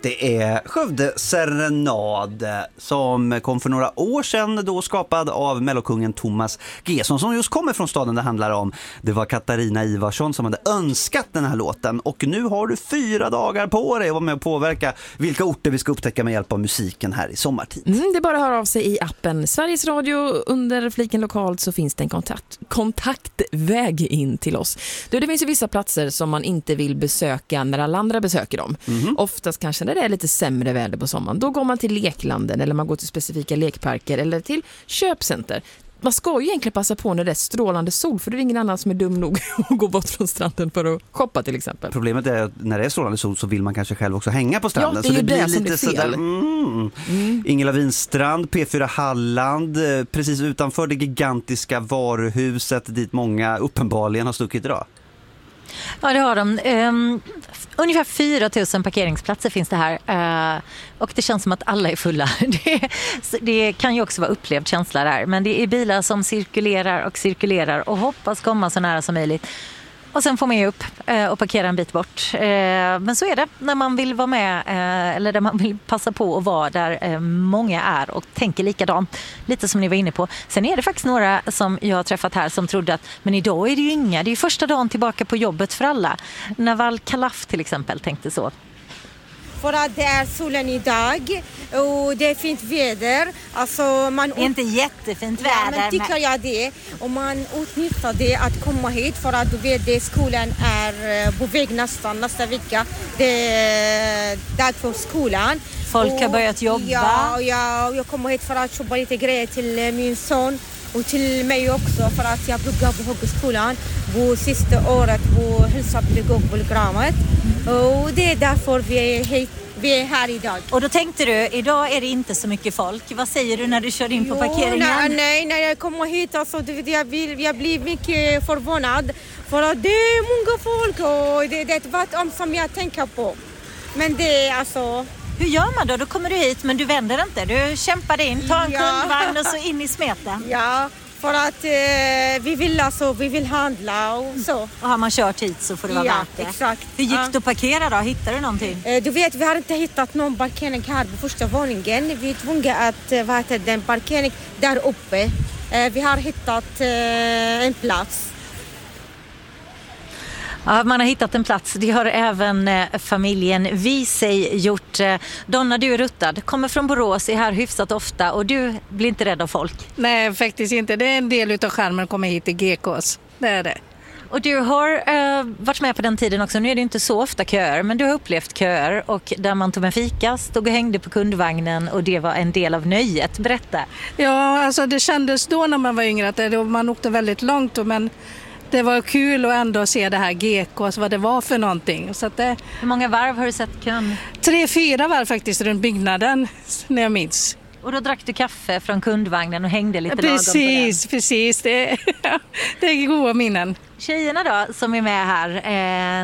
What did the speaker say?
Det är Skövde Serenad som kom för några år sedan, då skapad av mellokungen Thomas Gesson som just kommer från staden det handlar om. Det var Katarina Ivarsson som hade önskat den här låten och nu har du 4 dagar på dig att vara med och påverka vilka orter vi ska upptäcka med hjälp av musiken här i sommartid. Det är bara att höra av sig i appen Sveriges Radio. Under fliken lokalt så finns det en kontaktväg in till oss. Det finns ju vissa platser som man inte vill besöka när alla andra besöker dem. Oftast kanske när det är lite sämre väder på sommaren. Då går man till leklanden eller man går till specifika lekparker eller till köpcenter. Man ska ju egentligen passa på när det är strålande sol, för det är ingen annan som är dum nog att gå bort från stranden för att shoppa till exempel. Problemet är att när det är strålande sol så vill man kanske själv också hänga på stranden. Ja, det är så ju det blir det som lite blir fel. Ingela Winstrand, P4 Halland, precis utanför det gigantiska varuhuset dit många uppenbarligen har stuckit idag. Ja, det har de. Ungefär 4 000 parkeringsplatser finns det här. Och det känns som att alla är fulla. Det kan ju också vara upplevd känsla där. Men det är bilar som cirkulerar och hoppas komma så nära som möjligt. Och sen får man ju upp och parkera en bit bort. Men så är det när man vill vara med eller där man vill passa på att vara där många är och tänker likadant. Lite som ni var inne på. Sen är det faktiskt några som jag har träffat här som trodde att men idag är det ju inga. Det är ju första dagen tillbaka på jobbet för alla. Naval Kalaf till exempel tänkte så. För att det är solen idag och det är fint väder. Alltså det är inte jättefint väder. Men tycker jag det. Och man utnyttjar det att komma hit för att du vet att skolan är på väg nästa vecka. Det är dag för skolan. Folk har börjat jobba. Ja, jag kommer hit för att jobba lite grejer till min son. Och till mig också för att jag pluggar på högskolan på sista året på hälsopedagogprogrammet. Och det är därför vi är här idag. Och då tänkte du, idag är det inte så mycket folk. Vad säger du när du kör in på parkeringen? Nej, när jag kommer hit alltså, jag blir mycket förvånad. För att det är många folk och det är vad som jag tänker på. Men det är alltså... Hur gör man då? Då kommer du hit men du vänder inte. Du kämpar in, tar en kundvagn och så in i smeten. Ja, för att vi vill handla och så. Och har man kört hit så får det vara värt det. Exakt. Hur gick du att parkera då? Hittade du någonting? Du vet, vi har inte hittat någon parkering här på första våningen. Vi är tvungna att den parkering där uppe. Vi har hittat en plats. Ja, man har hittat en plats. Det har även familjen Visej gjort. Donna, du är ruttad. Kommer från Borås, är här hyfsat ofta och du blir inte rädd av folk? Nej, faktiskt inte. Det är en del utav skärmen att komma hit till GKs. Det är det. Och du har varit med på den tiden också. Nu är det inte så ofta köer, men du har upplevt köer och där man tog en fika, stod och hängde på kundvagnen och det var en del av nöjet. Berätta. Ja, alltså det kändes då när man var yngre att man åkte väldigt långt men det var kul att ändå se det här GKs, vad det var för någonting. Så att hur många varv har du sett kön? 3-4 varv faktiskt runt byggnaden, när jag minns. Och då drack du kaffe från kundvagnen och hängde lite lagom på den? Precis. Det är goda minnen. Tjejerna då, som är med här,